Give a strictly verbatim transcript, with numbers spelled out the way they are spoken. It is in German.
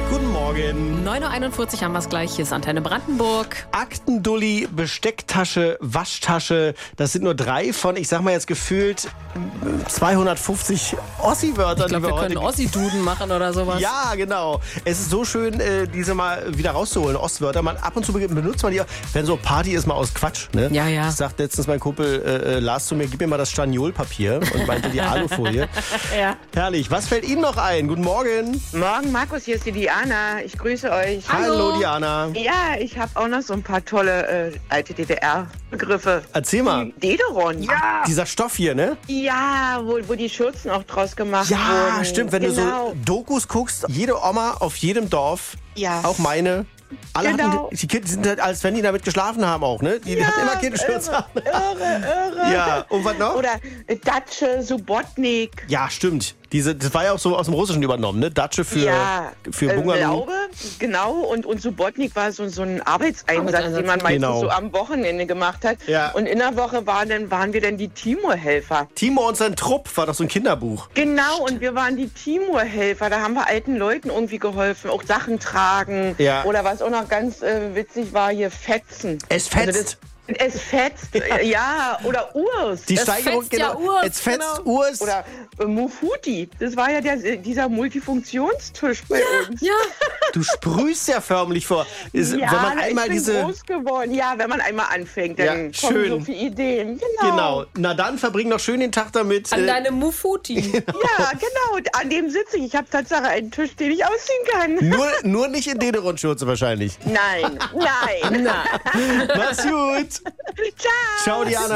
Guten Morgen. neun Uhr einundvierzig haben wir es gleich. Hier ist Antenne Brandenburg. Aktendulli, Bestecktasche, Waschtasche. Das sind nur drei von, ich sag mal jetzt gefühlt zweihundertfünfzig Ossi-Wörtern. Ich glaube, wir können Ossi-Duden machen oder sowas. Ja, genau. Es ist so schön, äh, diese mal wieder rauszuholen, Ostwörter. Man, ab und zu benutzt man die auch, wenn so Party ist, mal aus Quatsch. Ne? Ja, ja. Sagt letztens mein Kumpel äh, Lars zu mir, gib mir mal das Staniolpapier und meinte die Alufolie. Ja. Herrlich. Was fällt Ihnen noch ein? Guten Morgen. Morgen, Markus, hier ist die Diana. Ich grüße euch. Hallo, Diana. Ja, ich habe auch noch so ein paar tolle äh, alte D D R-Begriffe. Erzähl mal. Dederon. Ja. Dieser Stoff hier, ne? Ja, wo, wo die Schürzen auch draus gemacht Ja, wurden. stimmt. Wenn genau. du so Dokus guckst, jede Oma auf jedem Dorf, Ja. auch meine, alle Genau. hatten, die Kinder sind halt, als wenn die damit geschlafen haben auch, ne? Die, die Ja, hatten immer Kinderschürze an. Irre, irre. Ja, und was noch? Oder äh, Datsche, Subotnik. Ja, stimmt. Diese, das war ja auch so aus dem Russischen übernommen, ne? Datsche für, ja, für äh, Bungalow. Glaube, genau. Und, und Subotnik war so, so ein Arbeitseinsatz, Arbeitseinsatz, den man meistens genau. so am Wochenende gemacht hat. Ja. Und in der Woche waren, dann, waren wir dann die Timur-Helfer. Timo und sein Trupp war doch so ein Kinderbuch. Genau, und wir waren die Timur-Helfer. Da haben wir alten Leuten irgendwie geholfen, auch Sachen tragen. Ja. Oder was auch noch ganz äh, witzig war, hier Fetzen. Es Also fetzt. das, es fetzt, ja. ja, oder Urs. Die Es Steigerung, fetzt ja Urs, Es fetzt genau. Urs. Oder äh, Mufuti. Das war ja der, dieser Multifunktionstisch bei uns. Ja. Du sprühst ja förmlich vor. Ist, Ja, wenn man da einmal ist diese. groß geworden. Ja, wenn man einmal anfängt, dann Ja, kommen schön. so viele Ideen. Genau. Genau. Na dann verbring noch schön den Tag damit. An äh, deinem Mufuti. Ja, genau. An dem sitze ich. Ich habe tatsächlich einen Tisch, den ich ausziehen kann. nur, nur nicht in Dederon-Schürze wahrscheinlich. Nein, nein. Na. Mach's gut. Ciao. Ciao, Diana.